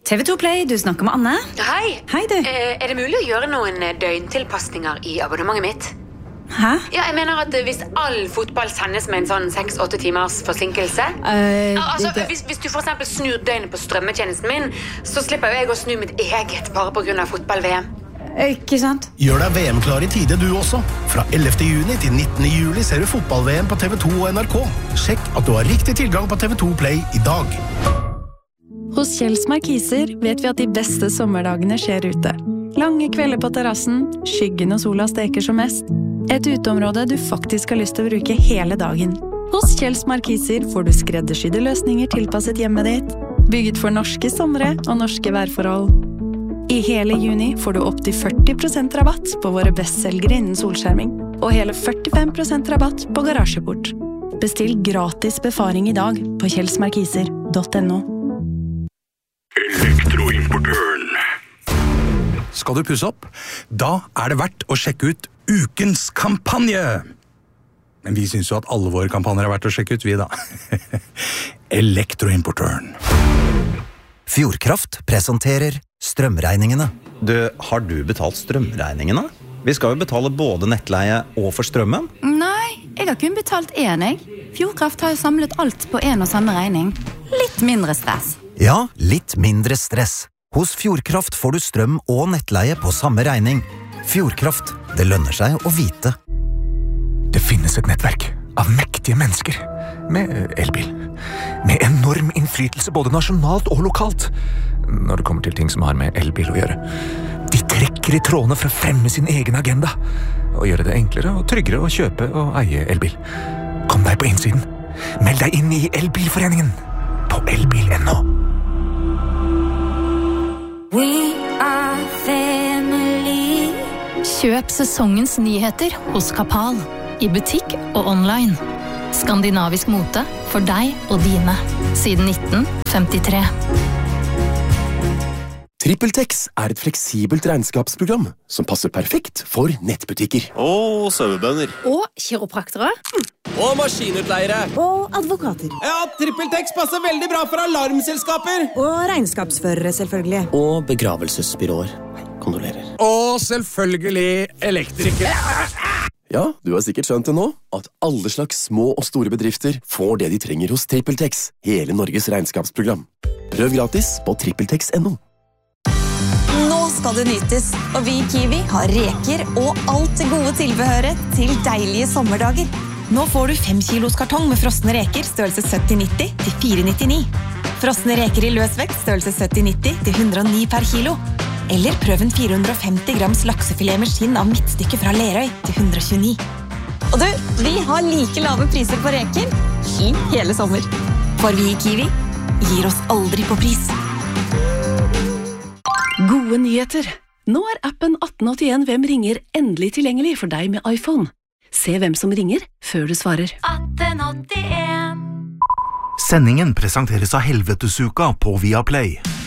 TV2 Play, du snakker med Anne. Hei. Hei, du. Er det mulig å gjøre noen døgntilpasninger i abonnementet mitt? Hæ? Ja, jeg mener at hvis all fotball sendes med en sånn 6-8 timers forsinkelse hvis du for eksempel snur døgnet på strømmetjenesten min, så slipper jeg å snu mitt eget bare på grunn av fotball-VM. Ikke sant? Gjør deg VM-klar i tide du også. Fra 11. juni til 19. juli ser du fotball-VM på TV2 og NRK. Sjekk at du har riktig tilgang på TV2 Play i dag. Hos Kjells Markiser vet vi at de beste sommerdagene skjer ute. Lange kvelder på terrassen, skyggen og sola steker som mest. Et uteområde du faktisk har lyst til å bruke hele dagen. Hos Kjells Markiser får du skreddersydde løsninger tilpasset hjemmet ditt, bygget for norske somre og norske værforhold. I hele juni får du opp til 40% rabatt på våre bestselgere innen solskjerming, og hele 45% rabatt på garasjeport. Bestill gratis befaring i dag på kjellsmarkiser.no. Elektroimportøren. Skal du pusse opp? Da er det verdt å sjekke ut ukens kampanje. Men vi synes jo at alle våre kampanjer er verdt å sjekke ut, vi da. Elektroimportøren. Fjordkraft presenterer strømregningene. Har du betalt strømregningene? Vi skal jo betale både nettleie og for strømmen. Nei, jeg har kun betalt én, jeg. Fjordkraft har jo samlet alt på en og samme regning. Litt mindre stress. Ja, litt mindre stress. Hos Fjordkraft får du strøm og nettleie på samme regning. Fjordkraft, det lønner seg å vite. Det finnes et nettverk av mektige mennesker med elbil. Med enorm innflytelse både nasjonalt og lokalt. Når det kommer til ting som har med elbil å gjøre. De trekker i trådene for å fremme sin egen agenda. Og gjøre det enklere og tryggere å kjøpe og eie elbil. Kom deg på innsiden. Meld deg inn i Elbilforeningen på elbil.no. We are family. Kjøp sesongens nyheter hos Kapal. I butikk og online. Skandinavisk mote for deg og dine. Siden 1953. TrippelTex er et fleksibelt regnskapsprogram som passer perfekt for nettbutikker. Og sauebønder. Og kiropraktere. Og maskinutleiere. Og advokater. Ja, TrippelTex passer veldig bra for alarmselskaper. Og regnskapsførere, selvfølgelig. Og begravelsesbyråer. Kondolerer. Og selvfølgelig elektrikere. Ja, du har sikkert skjønt det nå, at alle slags små og store bedrifter får det de trenger hos TrippelTex, hele Norges regnskapsprogram. Prøv gratis på trippeltex.no. Nå skal det nytes, og vi i Kiwi har reker og alt det gode tilbehøret til deilige sommerdager. Nå får du 5 kilos kartong med frosne reker størrelse 70-90 til 4,99. Frosne reker i løsvekt størrelse 70-90 til 109 per kilo. Eller prøv en 450 grams laksefilet med skinn av midtstykke fra Lerøy til 129. Og du, vi har like lave priser på reker i hele sommer. For vi i Kiwi gir oss aldri på pris. Gode nyheter! Nå er appen 1881 Hvem ringer endelig tilgjengelig for deg med iPhone. Se hvem som ringer før du svarer. 1881. Sendingen presenteres av Helvetesuka på Viaplay.